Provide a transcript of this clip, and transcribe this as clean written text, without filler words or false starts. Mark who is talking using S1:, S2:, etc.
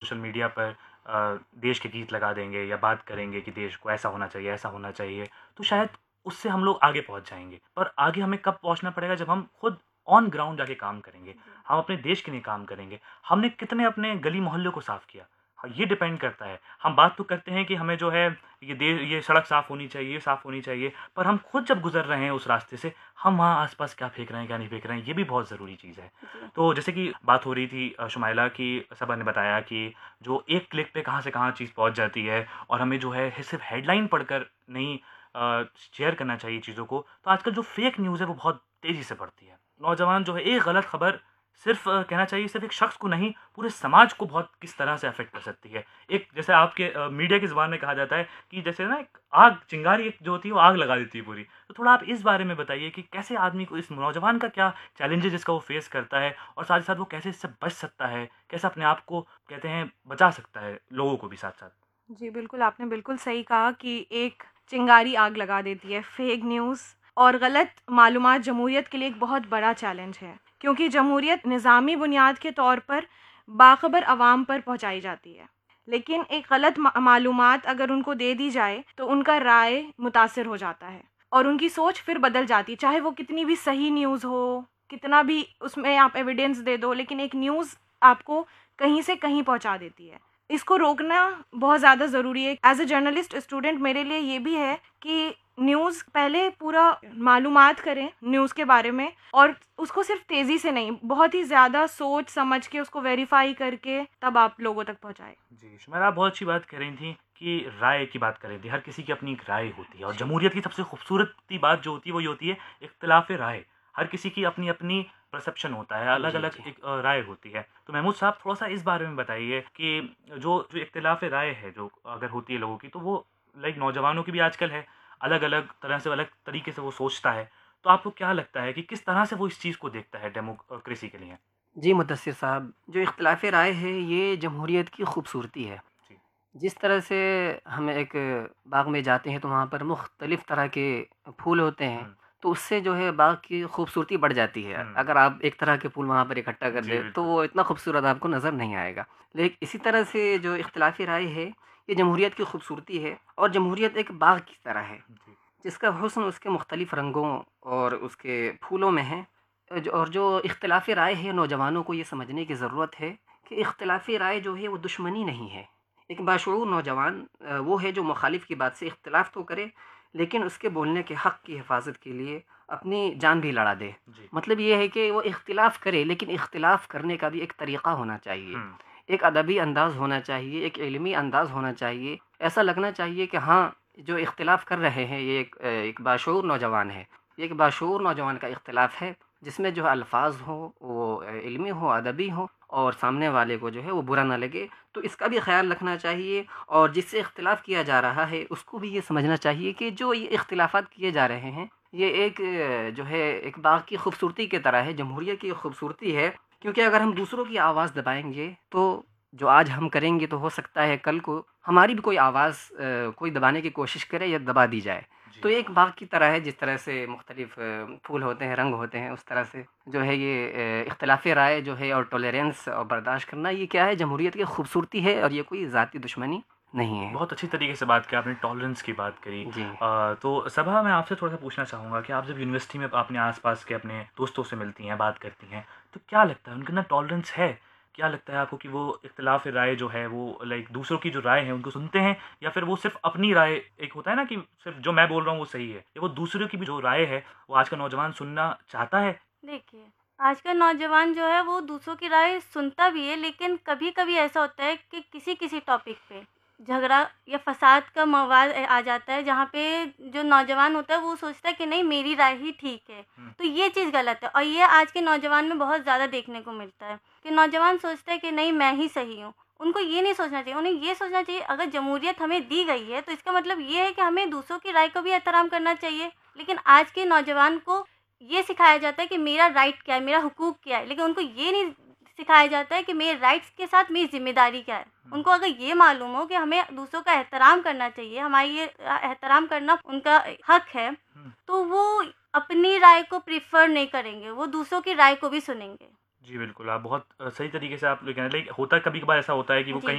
S1: Social media पर देश के गीत लगा देंगे या बात करेंगे कि देश को ऐसा होना चाहिए, ऐसा होना चाहिए, तो शायद उससे हम लोग आगे पहुँच जाएँगे। पर आगे हमें कब पहुँचना पड़ेगा जब हम खुद ऑन ग्राउंड जाके काम करेंगे, हम अपने देश के लिए काम करेंगे। हमने कितने अपने गली मोहल्ले को साफ़ किया, हाँ, ये डिपेंड करता है। हम बात तो करते हैं कि हमें जो है ये सड़क साफ़ होनी चाहिए, ये साफ़ होनी चाहिए, पर हम खुद जब गुज़र रहे हैं उस रास्ते से, हम वहाँ आस-पास क्या फेंक रहे हैं, क्या नहीं फेंक रहे हैं, ये भी बहुत ज़रूरी चीज़ है। तो जैसे कि बात हो रही थी शुमाइला की, सबा ने बताया कि जो एक क्लिक पे कहाँ से कहाँ चीज़ पहुँच जाती है और हमें जो है सिर्फ़ हेडलाइन पढ़कर नहीं शेयर करना चाहिए चीज़ों को। तो आजकल जो फ़ेक न्यूज़ है वो बहुत तेज़ी से बढ़ती है। नौजवान जो है एक गलत खबर सिर्फ़ कहना चाहिए सिर्फ़ एक शख़्स को नहीं, पूरे समाज को बहुत किस तरह से अफ़ेक्ट कर सकती है। एक जैसे आपके मीडिया की ज़ुबान में कहा जाता है कि जैसे ना एक आग चिंगारी एक जो होती है वो आग लगा देती है पूरी। तो थोड़ा आप इस बारे में बताइए कि कैसे आदमी को इस नौजवान का क्या चैलेंजेज़ इसका वो फ़ेस करता है और साथ ही साथ वो कैसे इससे बच सकता है? कैसे अपने आप को कहते हैं बचा सकता है, लोगों को भी साथ-साथ?
S2: जी, बिल्कुल, आपने बिल्कुल सही कहा कि एक चिंगारी आग लगा देती है। फ़ेक न्यूज़ और गलत मालूमात जमहूरियत के लिए एक बहुत बड़ा चैलेंज है, क्योंकि जमहूरियत निज़ामी बुनियाद के तौर पर बाख़बर अवाम पर पहुँचाई जाती है। लेकिन एक गलत मालूमात अगर उनको दे दी जाए, तो उनका राय मुतासिर हो जाता है और उनकी सोच फिर बदल जाती है। चाहे वो कितनी भी सही न्यूज़ हो, कितना भी उसमें आप एविडेंस दे दो, लेकिन एक न्यूज़ आपको कहीं से कहीं पहुँचा देती है। इसको रोकना बहुत ज़्यादा ज़रूरी है। एज़ अ जर्नलिस्ट स्टूडेंट मेरे लिए ये भी है कि न्यूज़ पहले पूरा मालूमात करें न्यूज़ के बारे में और उसको सिर्फ़ तेज़ी से नहीं, बहुत ही ज़्यादा सोच समझ के उसको वेरीफ़ाई करके तब आप लोगों तक पहुँचाएँ।
S1: जी, शुमाइला आप बहुत अच्छी बात कह रही थी कि राय की बात कर रही थी। हर किसी की अपनी एक राय होती है और
S2: जी।
S1: जमहूरियत की सबसे खूबसूरती बात जो होती है वो ये होती है इख्तिलाफ़ राय। हर किसी की अपनी-अपनी परसेप्शन होता है,
S3: जी,
S1: अलग-अलग
S3: जी।
S1: एक राय होती है। तो महमूद साहब थोड़ा-सा इस बारे में बताइए कि जो इख्तिलाफ़ राय है जो अगर होती है लोगों की, तो वो लाइक नौजवानों की भी आजकल है, अलग-अलग तरह से अलग तरीके से वो सोचता है। तो आपको क्या लगता है कि किस तरह से वो इस चीज़ को देखता है डेमोक्रेसी के लिए?
S3: जी, मुदस्सिर साहब, जो इख्तिलाफ़ राय है, ये जमहूरियत की खूबसूरती है।
S1: जी।
S3: जिस तरह से हम एक बाग में जाते हैं, तो वहाँ पर मुख्तलिफ़ तरह के फूल होते हैं,
S1: हुँ,
S3: तो उससे जो है बाग की खूबसूरती बढ़ जाती है।
S1: हुँ।
S3: अगर आप एक तरह के फूल वहाँ पर इकट्ठा कर
S1: जी,
S3: दें, तो
S1: बिल्कुल।
S3: वो इतना खूबसूरत आपको नज़र नहीं आएगा। इसी तरह से जो इख्तिलाफ़ राय है, ये जमहूरियत की खूबसूरती है और जमहूरियत एक बाग की तरह है,
S1: जी।
S3: जिसका हुस्न उसके मुख्तलिफ़ रंगों और उसके फूलों में है। और जो इख्तिलाफ़ राय है, नौजवानों को ये समझने की ज़रूरत है कि इख्तिलाफ़ राय जो है वो दुश्मनी नहीं है। एक बाशऊर नौजवान वो है जो मुखालिफ की बात से इख्तिलाफ़ तो करे, लेकिन उसके बोलने के हक़ की हिफाज़त के लिए अपनी जान भी लड़ा दे।
S1: जी।
S3: मतलब ये है कि वो इख्तिलाफ़ करे, लेकिन इख्तिलाफ़ करने का भी एक तरीक़ा होना चाहिए।
S1: हुँ।
S3: एक अदबी अंदाज़ होना चाहिए, एक इल्मी अंदाज़ होना चाहिए। ऐसा लगना चाहिए कि हाँ, जो इख्तिलाफ़ कर रहे हैं ये एक बाशऊर नौजवान है। ये एक बाशऊर नौजवान का इख्तिलाफ़ है, जिसमें जो है अल्फ़ाज़ हों वो इल्मी हों, अदबी हों और सामने वाले को जो है वो बुरा ना लगे। तो इसका भी ख़्याल रखना चाहिए और जिससे इख्तिलाफ़ किया जा रहा है उसको भी ये समझना चाहिए कि जो ये इख्तिलाफ़ात किए जा रहे हैं, ये एक जो है एक बाग की खूबसूरती की तरह है, जमहूरियत की खूबसूरती है। क्योंकि अगर हम दूसरों की आवाज़ दबाएँगे, तो जो आज हम करेंगे तो हो सकता है कल को हमारी भी कोई आवाज़ कोई दबाने की कोशिश करे या दबा दी जाए। तो
S1: जी।
S3: ये एक बाग की तरह है, जिस तरह से मुख्तलिफ़ फूल होते हैं, रंग होते हैं, उस तरह से जो है ये इख्तिलाफ़ राय जो है और टॉलरेंस और बर्दाश्त करना, ये क्या है, जमहूरियत की खूबसूरती है और ये कोई ज़ाती दुश्मनी नहीं है।
S1: बहुत अच्छी तरीके से बात की आपने, टॉलरेंस की बात करी।
S3: जी।
S1: तो सबा मैं आपसे थोड़ा-सा पूछना चाहूँगा कि आप जब यूनिवर्सिटी में अपने आस-पास के अपने दोस्तों से मिलती हैं, बात करती हैं, तो क्या लगता है उनके अंदर टॉलरेंस है? क्या लगता है आपको कि वो इख्तिलाफ़ राय जो है वो लाइक दूसरों की जो राय है उनको सुनते हैं या फिर वो सिर्फ़ अपनी राय, एक होता है ना कि सिर्फ़ जो मैं बोल रहा हूँ वो सही है, या वो दूसरों की भी जो राय है वो आज का नौजवान सुनना चाहता है?
S4: देखिए, आज का नौजवान जो है वो दूसरों की राय सुनता भी है, लेकिन कभी-कभी ऐसा होता है कि किसी-किसी टॉपिक पे झगड़ा या फ़साद का मवाल आ जाता है, जहाँ पे जो नौजवान होता है वो सोचता है कि नहीं मेरी राय ही ठीक है।
S1: हुँ,
S4: तो ये चीज़ गलत है और ये आज के नौजवान में बहुत ज़्यादा देखने को मिलता है कि नौजवान सोचता है कि नहीं मैं ही सही हूँ। उनको ये नहीं सोचना चाहिए, उन्हें ये सोचना चाहिए अगर जमहूरियत हमें दी गई है तो इसका मतलब ये है कि हमें दूसरों की राय को भी एहतराम करना चाहिए। लेकिन आज के नौजवान को ये सिखाया जाता है कि मेरा राइट क्या है, मेरा हुकूक क्या है, लेकिन उनको ये नहीं सिखाया जाता है कि मेरे राइट्स के साथ मेरी ज़िम्मेदारी क्या है।
S1: हुँ,
S4: उनको अगर ये मालूम हो कि हमें दूसरों का एहतराम करना चाहिए, हमारी ये एहतराम करना उनका हक है,
S1: हुँ।
S4: तो वो अपनी राय को प्रेफ़र नहीं करेंगे, वो दूसरों की राय को भी सुनेंगे।
S1: जी, बिल्कुल, आप बहुत सही तरीके से आप लोग कह रहे हैं, लाइक होता है कभी-कभार ऐसा होता है कि वो कहीं
S4: जी।